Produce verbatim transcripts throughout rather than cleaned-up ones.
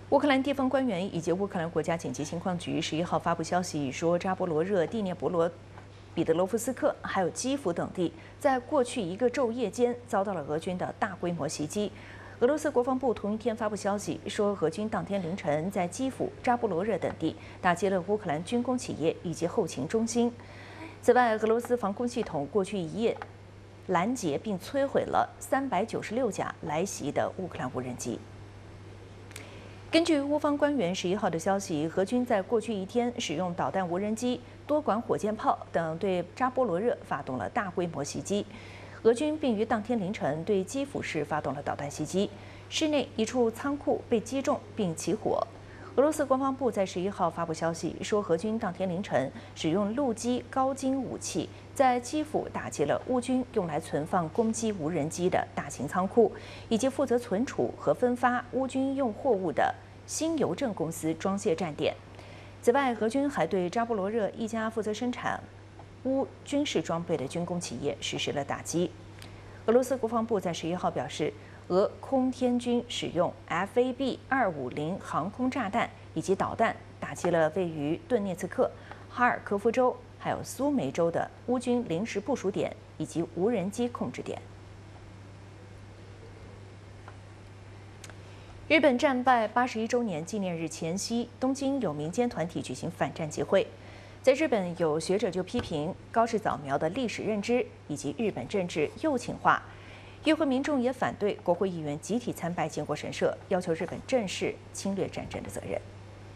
乌克兰地方官员以及乌克兰国家紧急情况局十一号发布消息说，扎波罗热、第聂伯罗、彼得罗夫斯克还有基辅等地，在过去一个昼夜间遭到了俄军的大规模袭击。俄罗斯国防部同一天发布消息说，俄军当天凌晨在基辅、扎波罗热等地打击了乌克兰军工企业以及后勤中心。此外，俄罗斯防空系统过去一夜拦截并摧毁了三百九十六架来袭的乌克兰无人机。根据乌方官员十一号的消息，俄军在过去一天使用导弹、无人机、多管火箭炮等对扎波罗热发动了大规模袭击。俄军并于当天凌晨对基辅市发动了导弹袭击，市内一处仓库被击中并起火。俄罗斯国防部在十一号发布消息说，俄军当天凌晨使用陆基高精武器，在基辅打击了乌军用来存放攻击无人机的大型仓库，以及负责存储和分发乌军用货物的新邮政公司装卸站点。此外，俄军还对扎波罗热一家负责生产乌军事装备的军工企业实施了打击。俄罗斯国防部在十一号表示，俄空天军使用 F A B 二五零航空炸弹以及导弹打击了位于顿涅茨克、哈尔科夫州还有苏梅州的乌军临时部署点以及无人机控制点。日本战败八十一周年纪念日前夕，东京有民间团体举行反战集会。在日本，有学者就批评高市早苗的历史认知以及日本政治右倾化。与会民众也反对国会议员集体参拜靖国神社，要求日本正视侵略战争的责任。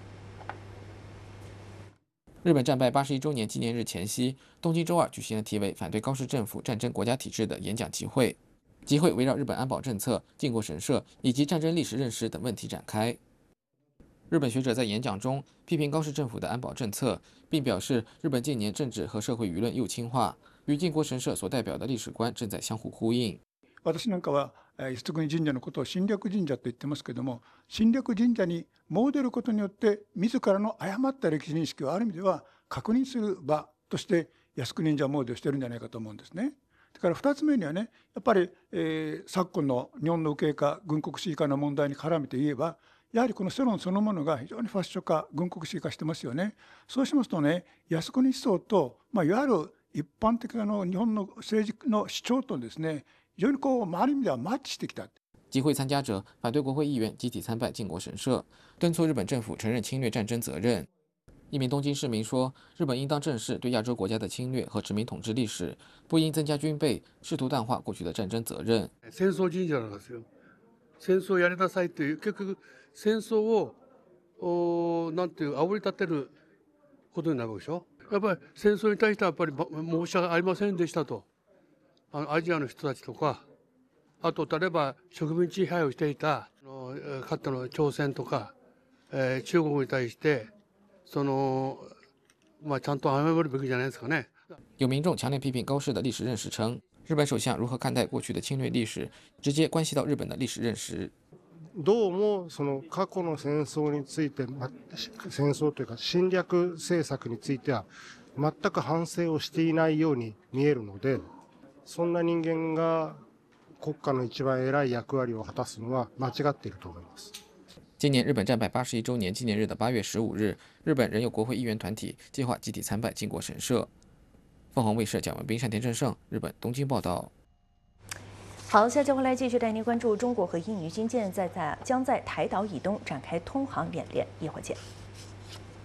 日本战败八十一周年纪念日前夕，东京周二举行了题为“反对高市政府战争国家体制”的演讲集会。集会围绕日本安保政策、靖国神社以及战争历史认识等问题展开。日本学者在演讲中批评高市政府的安保政策，并表示日本近年政治和社会舆论右倾化，与靖国神社所代表的历史观正在相互呼应。 私なんかは靖国神社のことを侵略神社と言ってますけども、侵略神社に詣でることによって自らの誤った歴史認識をある意味では確認する場として靖国神社詣でをしてるんじゃないかと思うんですね。だからふたつめにはね、やっぱり、えー、昨今の日本の右傾化、軍国主義化の問題に絡めて言えば、やはりこの世論そのものが非常にファッション化、軍国主義化してますよね。そうしますとね、靖国思想と、まあ、いわゆる一般的なの日本の政治の主張とですね、非常にこうある意味ではマッチしてきた。 集会参加者反对国会议员集体参拜靖国神社，敦促日本政府承认侵略战争责任。一名东京市民说：“日本应当正视对亚洲国家的侵略和殖民統治历史，不应增加軍備，試圖淡化過去的戰爭責任。” 戦争神社なんですよ。戦争をやりなさいという結局戦争をおなんていう煽り立てることになるわけでしょ。やっぱり戦争に対してはやっぱり申し訳ありませんでしたと。あのアジアの人たちとか、あと例えば植民地支配をしていたかつての朝鮮とか、えー、中国に対して。そのまあちゃんと謝るべきじゃないですかね。 有民众强烈批评高市的历史认识，称日本首相如何看待过去的侵略历史，直接关系到日本的历史认识。 どうもその過去の戦争について、戦争というか侵略政策については全く反省をしていないように見えるので、そんな人間が国家の一番偉い役割を果たすのは間違っていると思います。 今年日本战败八十一周年纪念日的八月十五日，日本仍有国会议员团体计划集体参拜靖国神社。凤凰卫视蒋文斌、单田正胜，日本东京报道。 好，下节回来继续带您关注中国和印尼军舰在在将在台岛以东展开通航演练，一会儿见。